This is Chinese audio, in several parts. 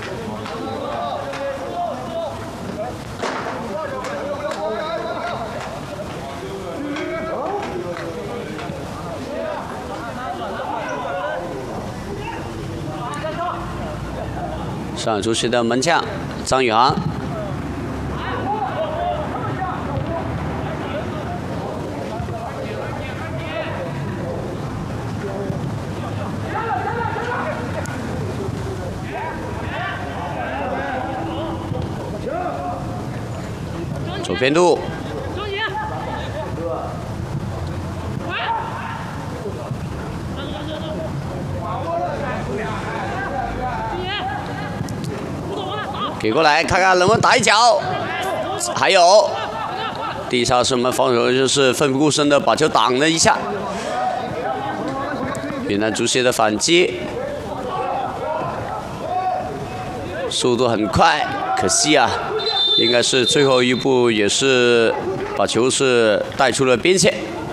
上海足协的门将张宇航。 左边路，给过来看看能不能打一脚，还有地上是我们防守就是奋不顾身的把球挡了一下，越南足协的反击速度很快，可惜啊。 应该是最后一步，也是把球是带出了边线。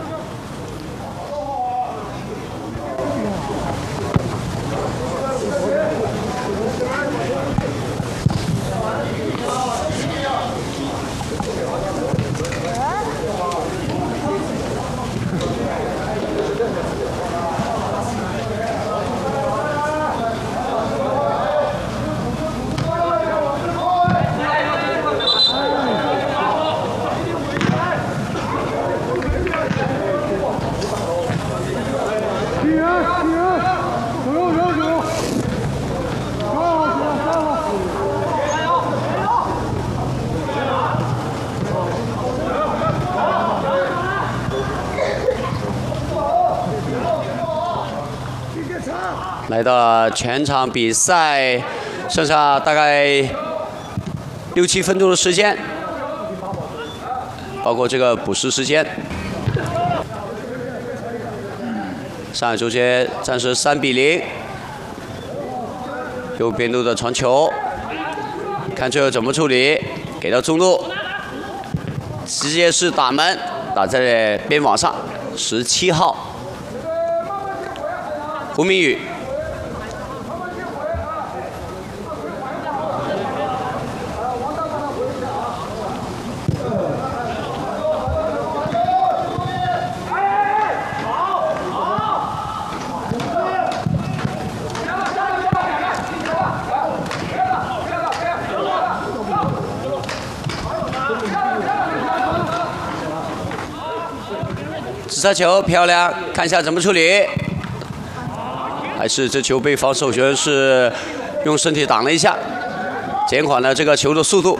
来到了全场比赛，剩下大概6、7分钟的时间，包括这个补时时间。上海足协暂时3比0，右边路的传球，看最后怎么处理，给到中路，直接是打门，打在边网上，17号胡明宇。 直插球漂亮，看一下怎么处理。还是这球被防守员是用身体挡了一下，减缓了这个球的速度。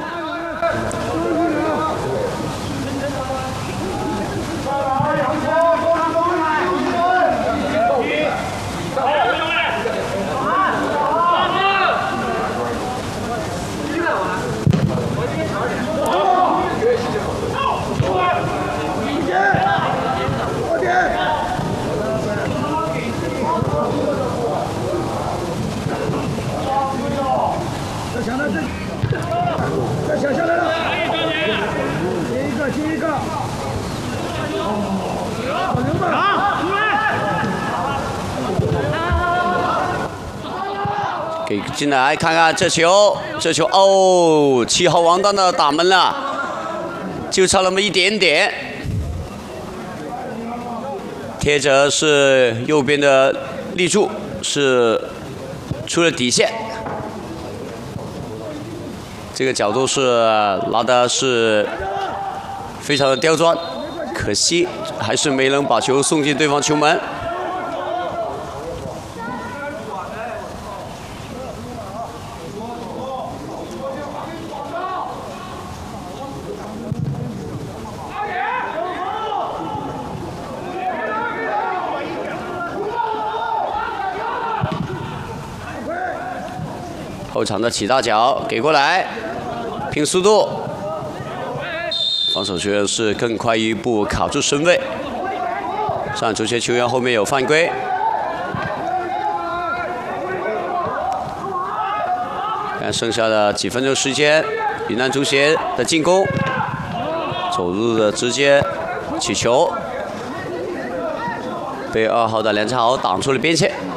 给进来看看这球哦，7号王丹的打门了，就差那么一点点。贴着是右边的立柱是出了底线，这个角度是拿的是非常的刁钻，可惜还是没能把球送进对方球门。 后场的起大脚给过来，拼速度，防守球员是更快一步卡住身位。上海足协球员后面有犯规。看剩下的几分钟时间，云南足协的进攻，走入的直接起球，被2号的梁振豪挡出了边线。